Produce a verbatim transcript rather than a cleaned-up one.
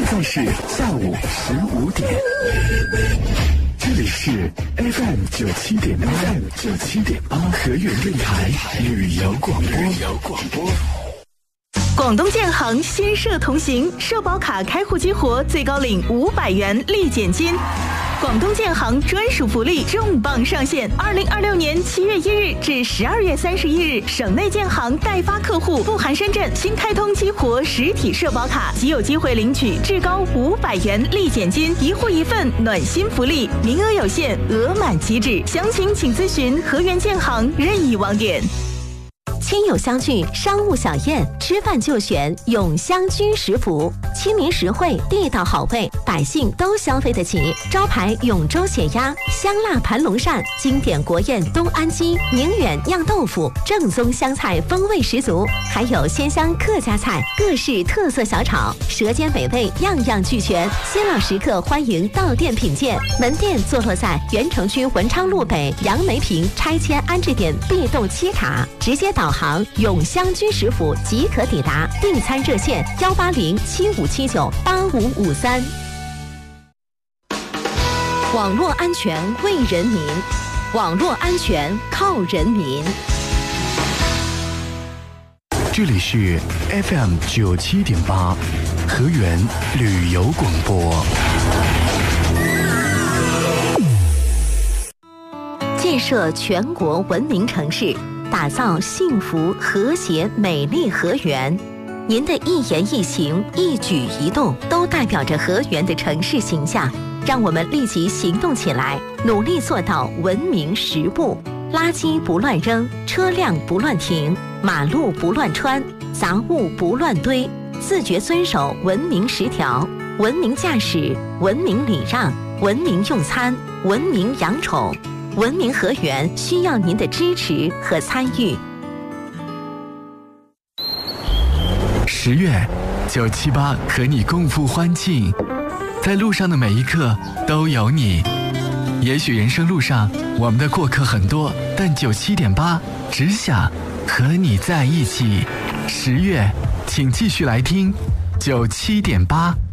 在是下午十五点。这里是 F M 九七点八 ，F M 九七点八和源电台旅游广播。旅游广播。 广东建行新社同行，社保卡开户激活，最高领五百元立减金。广东建行专属福利重磅上线！二零二六年七月一日至十二月三十一日，省内建行代发客户不含深圳新开通激活实体社保卡，即有机会领取至高五百元立减金，一户一份暖心福利，名额有限，额满即止。详情请咨询和源建行任意网点。 亲友相聚，商务小宴，吃饭就选永香居食府，亲民实惠，地道好味，百姓都消费得起。招牌永州血鸭、香辣盘龙鳝，经典国宴东安鸡、宁远酿豆腐，正宗湘菜风味十足，还有鲜香客家菜，各式特色小炒，舌尖美味样样俱全。新老食客欢迎到店品鉴，门店坐落在原城区文昌路北杨梅坪拆迁安置点 B 栋七卡，直接导航永香居食府即可抵达，订餐热线幺八零七五七九八五五三。网络安全为人民，网络安全靠人民。 这里是 F M 九七点八和源旅游广播。 建设全国文明城市，打造幸福、和谐、美丽和源。您的一言一行、一举一动，都代表着和源的城市形象。让我们立即行动起来，努力做到文明实务。垃圾不乱扔，车辆不乱停，马路不乱穿，杂物不乱堆，自觉遵守文明十条，文明驾驶，文明礼让，文明用餐，文明养宠。文明和源需要您的支持和参与。 十月，九七八和你共赴欢庆，在路上的每一刻都有你。也许人生路上我们的过客很多，但九七点八只想和你在一起。十月，请继续来听九七点八。